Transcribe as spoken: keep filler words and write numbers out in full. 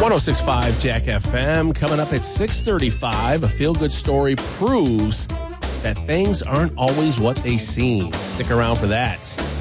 oh six point five Jack F M. Coming up at six thirty-five, a feel-good story proves that things aren't always what they seem. Stick around for that.